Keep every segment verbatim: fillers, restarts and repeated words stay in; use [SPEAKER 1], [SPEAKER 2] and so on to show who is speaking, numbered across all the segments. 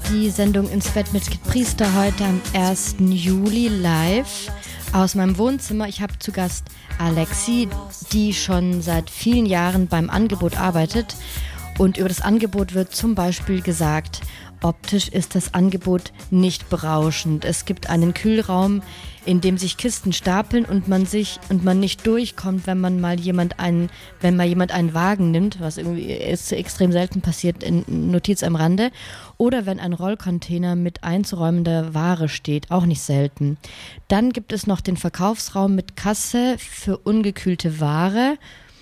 [SPEAKER 1] die Sendung Ins Bett mit Priester heute am ersten Juli live aus meinem Wohnzimmer. Ich habe zu Gast Alexi, die schon seit vielen Jahren beim Angebot arbeitet. Und über das Angebot wird zum Beispiel gesagt, optisch ist das Angebot nicht berauschend. Es gibt einen Kühlraum, in dem sich Kisten stapeln und man sich und man nicht durchkommt, wenn man mal jemand einen, wenn mal jemand einen Wagen nimmt, was irgendwie ist extrem selten passiert, in Notiz am Rande, oder wenn ein Rollcontainer mit einzuräumender Ware steht, auch nicht selten. Dann gibt es noch den Verkaufsraum mit Kasse für ungekühlte Ware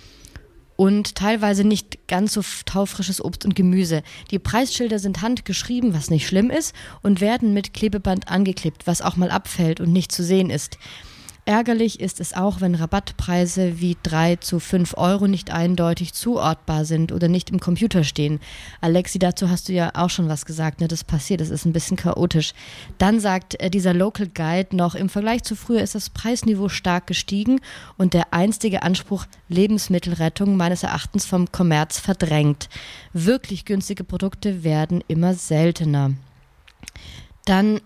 [SPEAKER 1] und teilweise nicht ganz so taufrisches Obst und Gemüse. Die Preisschilder sind handgeschrieben, was nicht schlimm ist, und werden mit Klebeband angeklebt, was auch mal abfällt und nicht zu sehen ist. Ärgerlich ist es auch, wenn Rabattpreise wie drei zu fünf Euro nicht eindeutig zuordbar sind oder nicht im Computer stehen. Alexi, dazu hast du ja auch schon was gesagt, ne? Das passiert, das ist ein bisschen chaotisch. Dann sagt äh, dieser Local Guide noch, im Vergleich zu früher ist das Preisniveau stark gestiegen und der einstige Anspruch Lebensmittelrettung meines Erachtens vom Kommerz verdrängt. Wirklich günstige Produkte werden immer seltener. Dann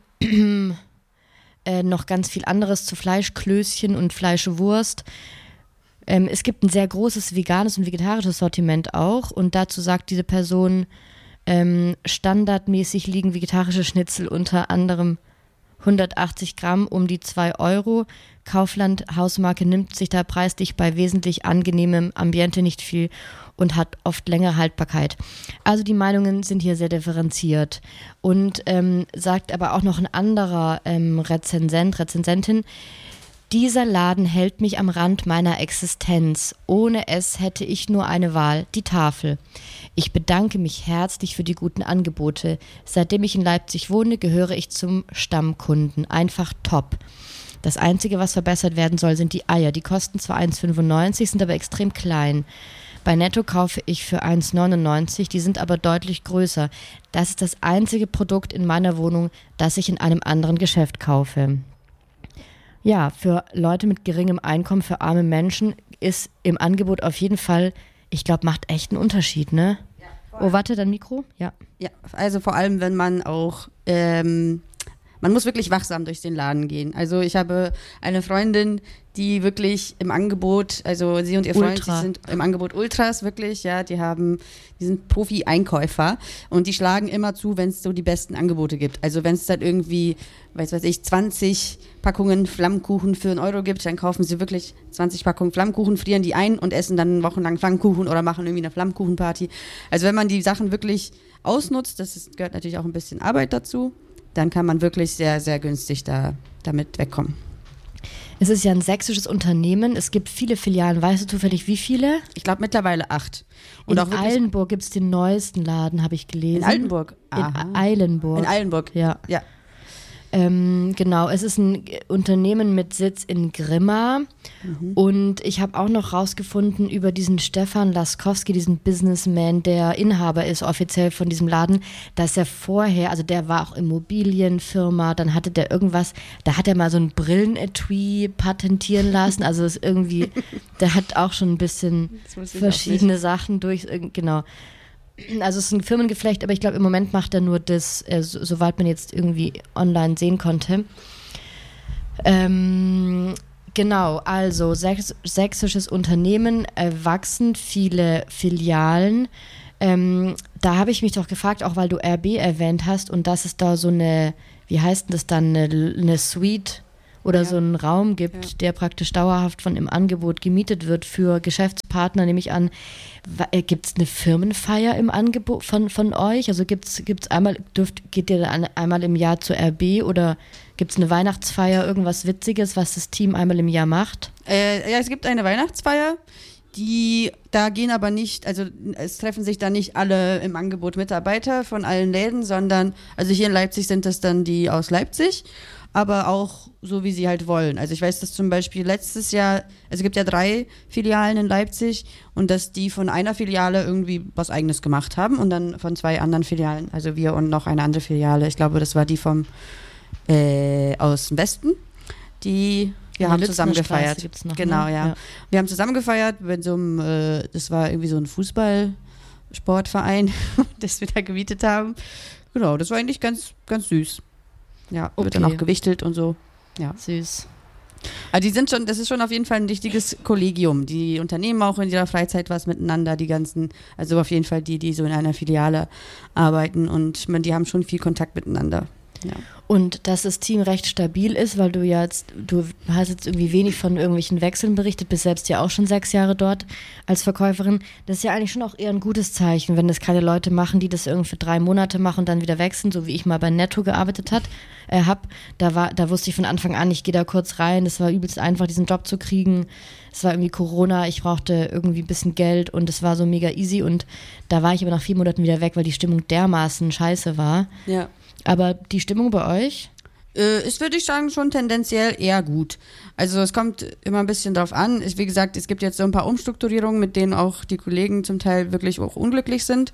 [SPEAKER 1] Äh, noch ganz viel anderes zu Fleischklößchen und Fleischwurst. Ähm, es gibt ein sehr großes veganes und vegetarisches Sortiment auch, und dazu sagt diese Person, ähm, standardmäßig liegen vegetarische Schnitzel unter anderem hundertachtzig Gramm um die zwei Euro. Kaufland Hausmarke nimmt sich da preislich bei wesentlich angenehmem Ambiente nicht viel und hat oft längere Haltbarkeit. Also die Meinungen sind hier sehr differenziert. Und ähm, sagt aber auch noch ein anderer ähm, Rezensent, Rezensentin, dieser Laden hält mich am Rand meiner Existenz. Ohne es hätte ich nur eine Wahl, die Tafel. Ich bedanke mich herzlich für die guten Angebote. Seitdem ich in Leipzig wohne, gehöre ich zum Stammkunden. Einfach top. Das Einzige, was verbessert werden soll, sind die Eier. Die kosten zwar eins fünfundneunzig, sind aber extrem klein. Bei Netto kaufe ich für eins neunundneunzig, die sind aber deutlich größer. Das ist das einzige Produkt in meiner Wohnung, das ich in einem anderen Geschäft kaufe. Ja, für Leute mit geringem Einkommen, für arme Menschen ist im Angebot auf jeden Fall, ich glaube, macht echt einen Unterschied, ne? Ja, oh, warte, dein Mikro? Ja.
[SPEAKER 2] Ja, also vor allem, wenn man auch, ähm, man muss wirklich wachsam durch den Laden gehen. Also ich habe eine Freundin, die wirklich im Angebot, also sie und ihr Freund, die sind im Angebot Ultras, wirklich, ja, die haben, die sind Profi-Einkäufer und die schlagen immer zu, wenn es so die besten Angebote gibt. Also wenn es dann irgendwie, weiß weiß ich, zwanzig Packungen Flammkuchen für einen Euro gibt, dann kaufen sie wirklich zwanzig Packungen Flammkuchen, frieren die ein und essen dann wochenlang Flammkuchen oder machen irgendwie eine Flammkuchenparty. Also wenn man die Sachen wirklich ausnutzt, das ist, gehört natürlich auch ein bisschen Arbeit dazu, dann kann man wirklich sehr, sehr günstig da, damit wegkommen.
[SPEAKER 1] Es ist ja ein sächsisches Unternehmen. Es gibt viele Filialen. Weißt du zufällig, wie viele?
[SPEAKER 2] Ich glaube mittlerweile acht.
[SPEAKER 1] Und in auch Eilenburg gibt es den neuesten Laden, habe ich gelesen.
[SPEAKER 2] In Altenburg?
[SPEAKER 1] Aha. In Eilenburg.
[SPEAKER 2] In Eilenburg,
[SPEAKER 1] ja.
[SPEAKER 2] ja.
[SPEAKER 1] Ähm, genau, es ist ein Unternehmen mit Sitz in Grimma. Mhm. Und ich habe auch noch rausgefunden über diesen Stefan Laskowski, diesen Businessman, der Inhaber ist offiziell von diesem Laden, dass er vorher, also der war auch Immobilienfirma, dann hatte der irgendwas, da hat er mal so ein Brillenetui patentieren lassen, also ist irgendwie, der hat auch schon ein bisschen verschiedene Sachen durch, genau. Also es ist ein Firmengeflecht, aber ich glaube, im Moment macht er nur das, äh, so, soweit man jetzt irgendwie online sehen konnte. Ähm, genau, also sächs- sächsisches Unternehmen, äh, wachsen viele Filialen. Ähm, da habe ich mich doch gefragt, auch weil du R B erwähnt hast und dass es da so eine, wie heißt denn das dann, eine, eine Suite oder ja. so einen Raum gibt, ja. der praktisch dauerhaft von im Angebot gemietet wird für Geschäftspartner, nehme ich an. Gibt es eine Firmenfeier im Angebot von, von euch? Also gibt's gibt's einmal, dürft, geht ihr dann einmal im Jahr zur R B oder gibt es eine Weihnachtsfeier, irgendwas Witziges, was das Team einmal im Jahr macht?
[SPEAKER 2] Äh, ja, es gibt eine Weihnachtsfeier, die, da gehen aber nicht, also es treffen sich da nicht alle im Angebot Mitarbeiter von allen Läden, sondern, also hier in Leipzig sind das dann die aus Leipzig, aber auch so, wie sie halt wollen. Also ich weiß, dass zum Beispiel letztes Jahr, also es gibt ja drei Filialen in Leipzig und dass die von einer Filiale irgendwie was Eigenes gemacht haben und dann von zwei anderen Filialen, also wir und noch eine andere Filiale, ich glaube, das war die vom äh, aus dem Westen, die wir haben zusammen gefeiert.
[SPEAKER 1] Noch,
[SPEAKER 2] genau,
[SPEAKER 1] ne?
[SPEAKER 2] ja.
[SPEAKER 1] ja.
[SPEAKER 2] Wir haben zusammen gefeiert mit so einem, äh, das war irgendwie so ein Fußballsportverein, das wir da gemietet haben. genau, das war eigentlich ganz, ganz süß. Ja,
[SPEAKER 1] okay.
[SPEAKER 2] Wird dann auch gewichtelt und so. Ja.
[SPEAKER 1] Süß.
[SPEAKER 2] Also die sind schon, das ist schon auf jeden Fall ein richtiges Kollegium. Die unternehmen auch in ihrer Freizeit was miteinander, die ganzen, also auf jeden Fall die, die so in einer Filiale arbeiten und man, die haben schon viel Kontakt miteinander. Ja.
[SPEAKER 1] Und dass das Team recht stabil ist, weil du ja jetzt, du hast jetzt irgendwie wenig von irgendwelchen Wechseln berichtet, bist selbst ja auch schon sechs Jahre dort als Verkäuferin. Das ist ja eigentlich schon auch eher ein gutes Zeichen, wenn das keine Leute machen, die das irgendwie für drei Monate machen und dann wieder wechseln, so wie ich mal bei Netto gearbeitet hat, äh, hab. Da war, da wusste ich von Anfang an, ich gehe da kurz rein. Das war übelst einfach, diesen Job zu kriegen. Es war irgendwie Corona, ich brauchte irgendwie ein bisschen Geld und es war so mega easy und da war ich aber nach vier Monaten wieder weg, weil die Stimmung dermaßen scheiße war.
[SPEAKER 2] Ja.
[SPEAKER 1] Aber die Stimmung bei euch?
[SPEAKER 2] Äh, ist, würde ich sagen, schon tendenziell eher gut. Also es kommt immer ein bisschen drauf an. Ich, wie gesagt, es gibt jetzt so ein paar Umstrukturierungen, mit denen auch die Kollegen zum Teil wirklich auch unglücklich sind.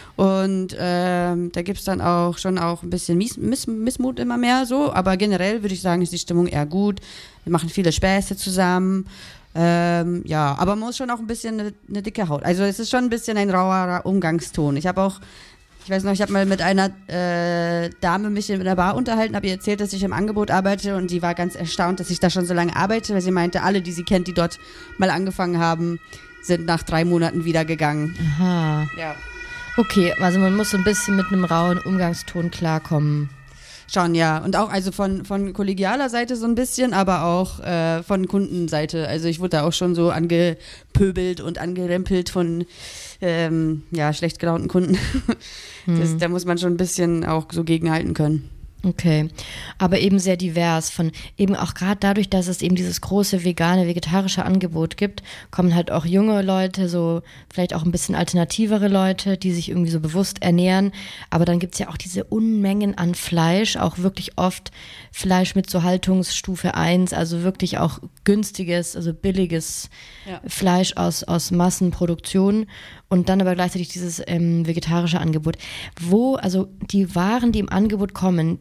[SPEAKER 2] Und ähm, da gibt es dann auch schon auch ein bisschen Miss, Miss, Missmut immer mehr so. Aber generell würde ich sagen, ist die Stimmung eher gut. Wir machen viele Späße zusammen. Ähm, ja, aber man muss schon auch ein bisschen eine, eine dicke Haut. Also es ist schon ein bisschen ein rauer Umgangston. Ich habe auch Ich weiß noch, ich habe mal mit einer äh, Dame mich in der Bar unterhalten, habe ihr erzählt, dass ich im Angebot arbeite und sie war ganz erstaunt, dass ich da schon so lange arbeite, weil sie meinte, alle, die sie kennt, die dort mal angefangen haben, sind nach drei Monaten wieder gegangen.
[SPEAKER 1] Aha.
[SPEAKER 2] Ja.
[SPEAKER 1] Okay, also man muss so ein bisschen mit einem rauen Umgangston klarkommen.
[SPEAKER 2] Schon, ja. Und auch also von, von kollegialer Seite so ein bisschen, aber auch äh, von Kundenseite. Also ich wurde da auch schon so angepöbelt und angerempelt von ähm, ja, schlecht gelaunten Kunden. Das, hm. Da muss man schon ein bisschen auch so gegenhalten können.
[SPEAKER 1] Okay, aber eben sehr divers, von eben auch gerade dadurch, dass es eben dieses große vegane, vegetarische Angebot gibt, kommen halt auch junge Leute, so vielleicht auch ein bisschen alternativere Leute, die sich irgendwie so bewusst ernähren, aber dann gibt's ja auch diese Unmengen an Fleisch, auch wirklich oft Fleisch mit so Haltungsstufe eins, also wirklich auch günstiges, also billiges ja. Fleisch aus, aus Massenproduktion und dann aber gleichzeitig dieses ähm, vegetarische Angebot. Wo, also die Waren, die im Angebot kommen,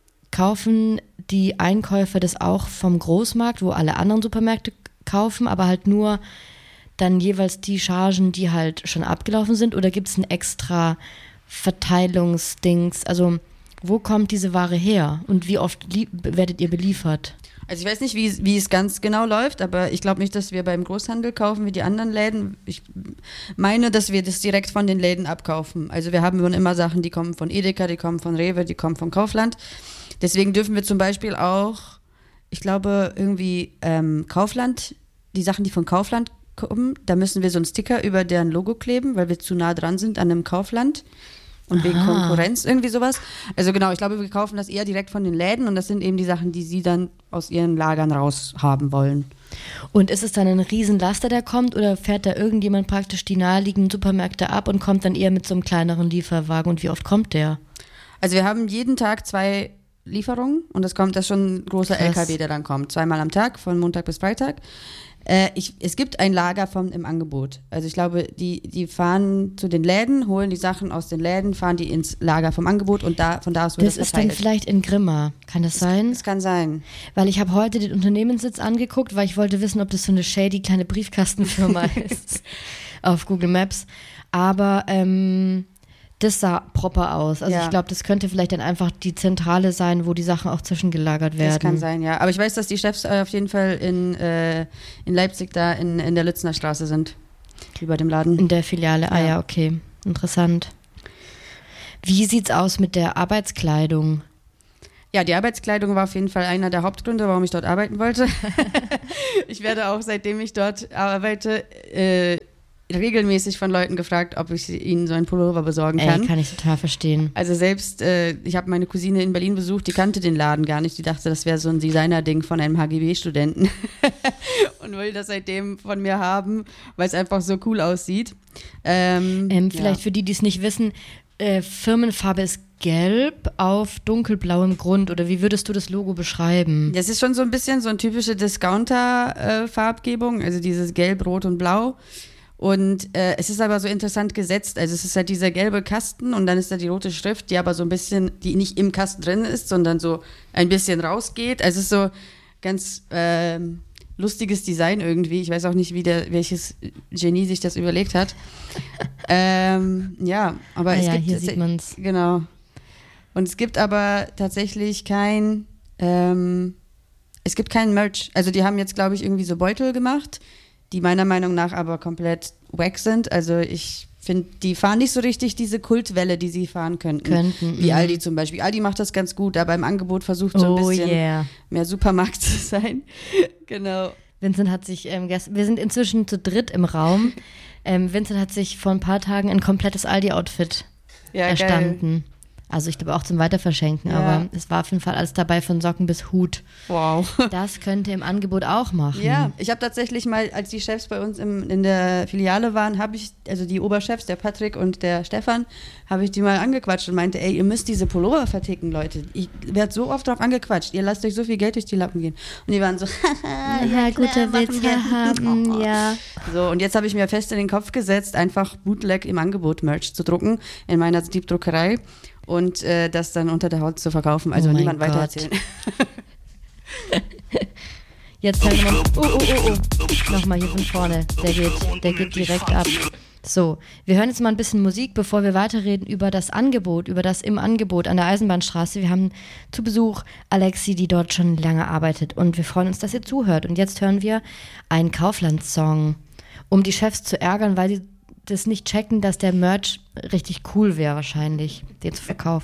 [SPEAKER 1] kaufen die Einkäufer das auch vom Großmarkt, wo alle anderen Supermärkte kaufen, aber halt nur dann jeweils die Chargen, die halt schon abgelaufen sind, oder gibt es ein extra Verteilungsdings? Also wo kommt diese Ware her und wie oft lie- werdet ihr beliefert?
[SPEAKER 2] Also ich weiß nicht, wie, wie es ganz genau läuft, aber ich glaube nicht, dass wir beim Großhandel kaufen wie die anderen Läden. Ich meine, dass wir das direkt von den Läden abkaufen. Also wir haben immer Sachen, die kommen von Edeka, die kommen von Rewe, die kommen von Kaufland. Deswegen dürfen wir zum Beispiel auch, ich glaube, irgendwie ähm, Kaufland, die Sachen, die von Kaufland kommen, da müssen wir so einen Sticker über deren Logo kleben, weil wir zu nah dran sind an einem Kaufland. Und wegen
[SPEAKER 1] Aha.
[SPEAKER 2] Konkurrenz, irgendwie sowas. Also genau, ich glaube, wir kaufen das eher direkt von den Läden und das sind eben die Sachen, die sie dann aus ihren Lagern raushaben wollen.
[SPEAKER 1] Und ist es dann ein Riesenlaster, der kommt, oder fährt da irgendjemand praktisch die naheliegenden Supermärkte ab und kommt dann eher mit so einem kleineren Lieferwagen, und wie oft kommt der?
[SPEAKER 2] Also wir haben jeden Tag zwei Lieferungen und das kommt, das ist schon ein großer
[SPEAKER 1] Krass.
[SPEAKER 2] L K W, der dann kommt, zweimal am Tag, von Montag bis Freitag. Äh, ich, es gibt ein Lager vom, im Angebot. Also ich glaube, die, die fahren zu den Läden, holen die Sachen aus den Läden, fahren die ins Lager vom Angebot und da, von da aus wird das,
[SPEAKER 1] das ist
[SPEAKER 2] verteilt.
[SPEAKER 1] dann vielleicht in Grimma, kann das,
[SPEAKER 2] das
[SPEAKER 1] sein?
[SPEAKER 2] Das kann sein.
[SPEAKER 1] Weil ich habe heute den Unternehmenssitz angeguckt, weil ich wollte wissen, ob das so eine shady kleine Briefkastenfirma ist auf Google Maps. Aber ähm, das sah proper aus. Also
[SPEAKER 2] ja.
[SPEAKER 1] ich glaube, das könnte vielleicht dann einfach die Zentrale sein, wo die Sachen auch zwischengelagert werden.
[SPEAKER 2] Das kann sein, ja. Aber ich weiß, dass die Chefs auf jeden Fall in, äh, in Leipzig da in, in der Lützner Straße sind. Wie bei dem Laden.
[SPEAKER 1] In der Filiale, ah ja, ja okay. Interessant. Wie sieht's aus mit der Arbeitskleidung?
[SPEAKER 2] Ja, die Arbeitskleidung war auf jeden Fall einer der Hauptgründe, warum ich dort arbeiten wollte. Ich werde auch, seitdem ich dort arbeite, äh, regelmäßig von Leuten gefragt, ob ich ihnen so einen Pullover besorgen kann.
[SPEAKER 1] Ey, kann ich total verstehen.
[SPEAKER 2] Also selbst, äh, ich habe meine Cousine in Berlin besucht, die kannte den Laden gar nicht. Die dachte, das wäre so ein Designer-Ding von einem H G B-Studenten und will das seitdem von mir haben, weil es einfach so cool aussieht. Ähm,
[SPEAKER 1] ähm, vielleicht
[SPEAKER 2] ja.
[SPEAKER 1] für die, die es nicht wissen, äh, Firmenfarbe ist gelb auf dunkelblauem Grund, oder wie würdest du das Logo beschreiben?
[SPEAKER 2] Das ist schon so ein bisschen so eine typische Discounter-Farbgebung, also dieses Gelb, Rot und Blau. Und äh, es ist aber so interessant gesetzt, also es ist halt dieser gelbe Kasten und dann ist da die rote Schrift, die aber so ein bisschen, die nicht im Kasten drin ist, sondern so ein bisschen rausgeht. Also es ist so ganz äh, lustiges Design irgendwie. Ich weiß auch nicht, wie der, welches Genie sich das überlegt hat. ähm, ja, aber
[SPEAKER 1] ah
[SPEAKER 2] es
[SPEAKER 1] ja,
[SPEAKER 2] gibt...
[SPEAKER 1] hier
[SPEAKER 2] es,
[SPEAKER 1] sieht man's.
[SPEAKER 2] Genau. Und es gibt aber tatsächlich kein, ähm, es gibt keinen Merch. Also die haben jetzt, glaube ich, irgendwie so Beutel gemacht, die meiner Meinung nach aber komplett wack sind. Also ich finde, die fahren nicht so richtig diese Kultwelle, die sie fahren könnten.
[SPEAKER 1] Könnten.
[SPEAKER 2] Wie
[SPEAKER 1] mh.
[SPEAKER 2] Aldi zum Beispiel. Aldi macht das ganz gut, aber im Angebot versucht so ein
[SPEAKER 1] Oh
[SPEAKER 2] bisschen
[SPEAKER 1] yeah.
[SPEAKER 2] mehr Supermarkt zu sein. Genau.
[SPEAKER 1] Vincent hat sich, ähm, gest- wir sind inzwischen zu dritt im Raum. Ähm, Vincent hat sich vor ein paar Tagen ein komplettes Aldi-Outfit
[SPEAKER 2] Ja,
[SPEAKER 1] erstanden. Also ich glaube auch zum Weiterverschenken,
[SPEAKER 2] Ja.
[SPEAKER 1] aber es war auf jeden Fall alles dabei, von Socken bis Hut.
[SPEAKER 2] Wow.
[SPEAKER 1] Das könnte im Angebot auch machen.
[SPEAKER 2] Ja, ich habe tatsächlich mal, als die Chefs bei uns im, in der Filiale waren, habe ich, also die Oberchefs, der Patrick und der Stefan, habe ich die mal angequatscht und meinte, ey, ihr müsst diese Pullover verticken, Leute. Ich werde so oft drauf angequatscht. Ihr lasst euch so viel Geld durch die Lappen gehen. Und die waren so,
[SPEAKER 1] Ja,
[SPEAKER 2] ja,
[SPEAKER 1] guter
[SPEAKER 2] klar,
[SPEAKER 1] Witz
[SPEAKER 2] machen wir.
[SPEAKER 1] haben, ja.
[SPEAKER 2] So, und jetzt habe ich mir fest in den Kopf gesetzt, einfach Bootleg im Angebot Merch zu drucken in meiner Diebdruckerei und äh, das dann unter der Haut zu verkaufen. Also
[SPEAKER 1] Oh mein
[SPEAKER 2] niemand
[SPEAKER 1] Gott.
[SPEAKER 2] weitererzählen.
[SPEAKER 1] Jetzt halt nochmal. Oh, oh, oh, oh. Nochmal hier von vorne. Der geht, der geht direkt ab. So, wir hören jetzt mal ein bisschen Musik, bevor wir weiterreden über das Angebot, über das im Angebot an der Eisenbahnstraße. Wir haben zu Besuch Alexi, die dort schon lange arbeitet. Und wir freuen uns, dass ihr zuhört. Und jetzt hören wir einen Kaufland-Song, um die Chefs zu ärgern, weil sie das nicht checken, dass der Merch richtig cool wäre wahrscheinlich, den zu verkaufen.